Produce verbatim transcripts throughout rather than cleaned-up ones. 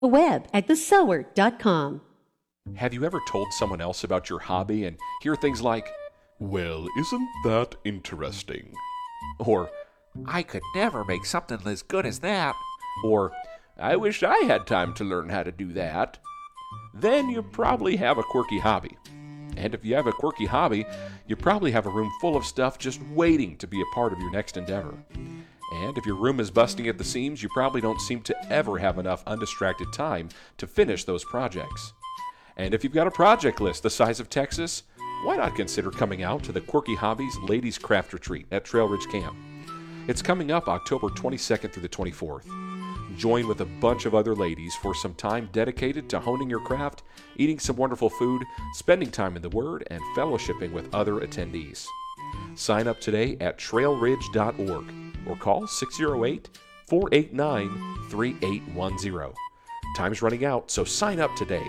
the web at the sower dot com. Have you ever told someone else about your hobby and hear things like, "Well, isn't that interesting?" Or, "I could never make something as good as that." Or, "I wish I had time to learn how to do that." Then you probably have a quirky hobby. And if you have a quirky hobby, you probably have a room full of stuff just waiting to be a part of your next endeavor. And if your room is busting at the seams, you probably don't seem to ever have enough undistracted time to finish those projects. And if you've got a project list the size of Texas, why not consider coming out to the Quirky Hobbies Ladies Craft Retreat at Trail Ridge Camp? It's coming up October twenty-second through the twenty-fourth. Join with a bunch of other ladies for some time dedicated to honing your craft, eating some wonderful food, spending time in the Word, and fellowshipping with other attendees. Sign up today at trail ridge dot org or call six oh eight, four eight nine, three eight one zero. Time's running out, so sign up today.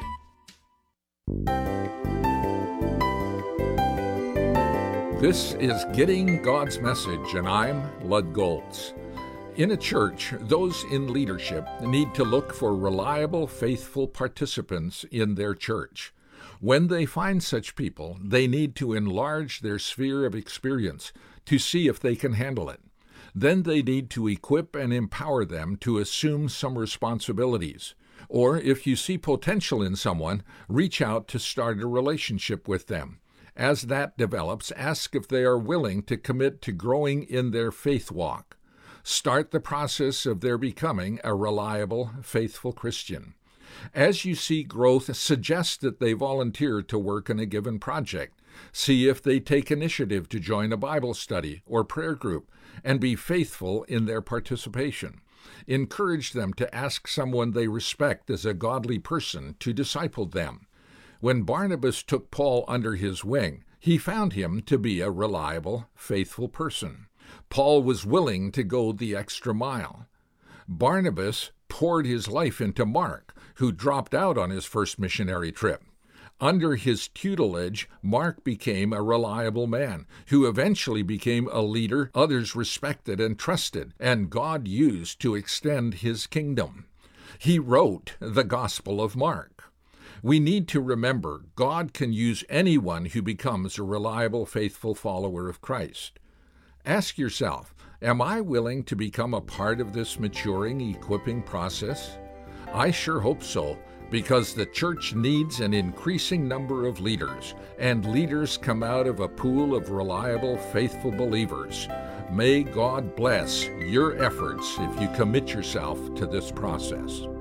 This is Getting God's Message, and I'm Lud Goltz. In a church, those in leadership need to look for reliable, faithful participants in their church. When they find such people, they need to enlarge their sphere of experience to see if they can handle it. Then they need to equip and empower them to assume some responsibilities. Or if you see potential in someone, reach out to start a relationship with them. As that develops, ask if they are willing to commit to growing in their faith walk. Start the process of their becoming a reliable, faithful Christian. As you see growth, suggest that they volunteer to work in a given project. See if they take initiative to join a Bible study or prayer group, and be faithful in their participation. Encourage them to ask someone they respect as a godly person to disciple them. When Barnabas took Paul under his wing, he found him to be a reliable, faithful person. Paul was willing to go the extra mile. Barnabas poured his life into Mark, who dropped out on his first missionary trip. Under his tutelage, Mark became a reliable man, who eventually became a leader others respected and trusted, and God used to extend his kingdom. He wrote the Gospel of Mark. We need to remember God can use anyone who becomes a reliable, faithful follower of Christ. Ask yourself, am I willing to become a part of this maturing, equipping process? I sure hope so, because the church needs an increasing number of leaders, and leaders come out of a pool of reliable, faithful believers. May God bless your efforts if you commit yourself to this process.